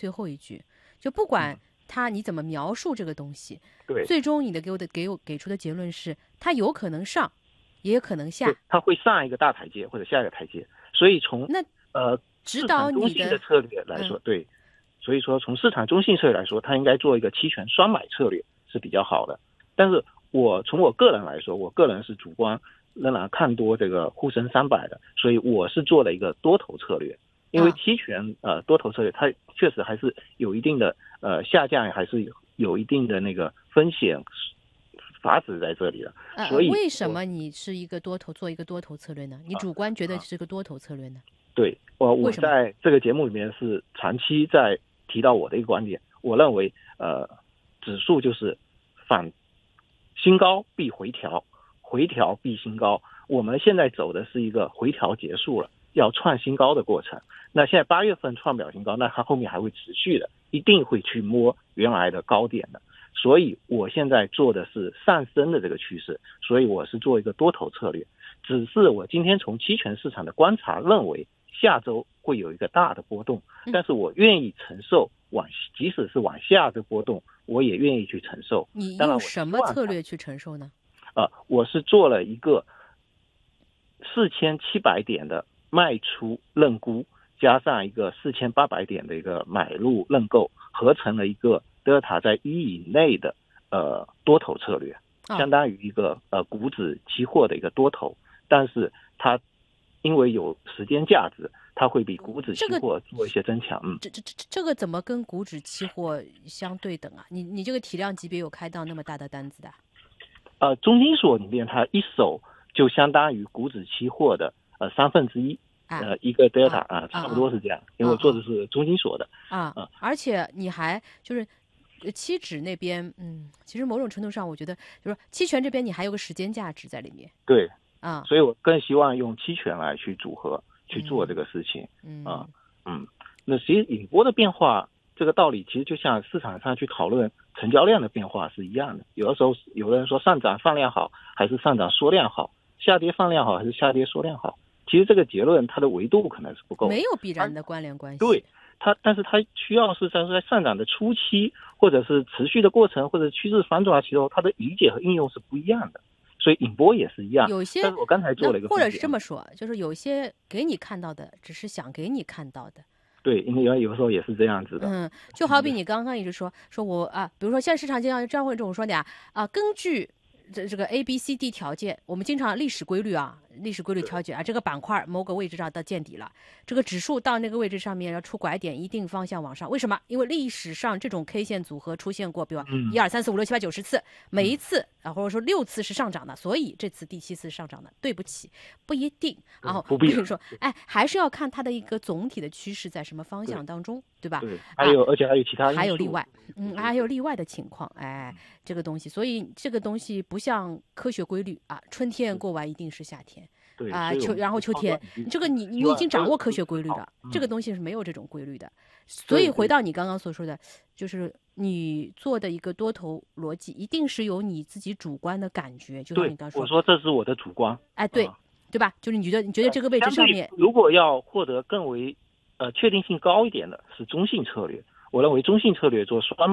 最后一句，就不管你怎么描述这个东西， 对， 最终你的给出的结论是，它有可能上，也有可能下， 它会上一个大台阶或者下一个台阶。所以从指导市场中你的性的策略来说，对，所以说从市场中性策略来说，它应该做一个期权双买策略是比较好的。但是从我个人来说，我个人是主观仍然看多这个沪深300的，所以我是做了一个多头策略。因为期权多头策略它确实还是有一定的下降，还是有一定的那个风险法子在这里的。所以为什么你是一个做一个多头策略呢？你主观觉得是个多头策略呢？ 对，我在这个节目里面是长期在提到我的一个观点，我认为指数就是新高必回调，回调必新高。我们现在走的是一个回调结束了，要创新高的过程。那现在8月份创不了新高，那它后面还会持续的，一定会去摸原来的高点的。所以我现在做的是上升的这个趋势，所以我是做一个多头策略。只是我今天从期权市场的观察认为下周会有一个大的波动，但是我愿意承受即使是往下的波动，我也愿意去承受。 你用什么策略去承受呢？ 我是做了一个4700点的卖出认沽，加上一个4800点的一个买入认购，合成了一个德尔塔在1以内的多头策略，相当于一个股指期货的一个多头。但是它因为有时间价值，它会比股指期货做一些增强。 这个怎么跟股指期货相对等啊？你这个体量级别有开到那么大的单子的？ 中金所里面它一手就相当于股指期货的1/3，一个德尔塔差不多是这样，因为我做的是中金所的而且你还就是期指那边，其实某种程度上我觉得就是说期权这边你还有个时间价值在里面。 对所以我更希望用期权来去组合去做这个事情。那其实引波的变化这个道理其实就像市场上去讨论成交量的变化是一样的。有的时候有的人说上涨放量好还是上涨缩量好，下跌放量好还是下跌缩量好，其实这个结论它的维度可能是不够的， 没有必然的关联关系。 对，但是它需要是在上涨的初期或者是持续的过程或者趋势反转的时候，它的理解和应用是不一样的。所以引波也是一样， 有些但是我刚才做了一个或者是这么说，就是有些给你看到的只是想给你看到的。 对，因为有时候也是这样子的。 就好比你刚刚一直说我比如说现在市场经常这样会这种说的根据这个 ABCD 条件，我们经常历史规律调节这个板块某个位置上到见底了，这个指数到那个位置上面要出拐点，一定方向往上。为什么？因为历史上这种 K 线组合出现过，比如1、2、3、4、5、6、7、8、9、10次，每一次或者说6次是上涨的，所以这次第7次上涨的。对不起，不一定。然后不必说，还是要看它的一个总体的趋势在什么方向当中，对吧？ 对，而且还有其他因素， 还有例外，还有例外的情况，这个东西，所以这个东西不像科学规律春天过完一定是夏天。 对然后秋天，这个你已经掌握科学规律了，这个东西是没有这种规律的。所以回到你刚刚所说的，就是你做的一个多头逻辑，一定是有你自己主观的感觉。就像你刚说， 我说这是我的主观。 对吧？就是你觉得这个位置上面， 如果要获得更为确定性高一点的是中性策略，我认为中性策略做双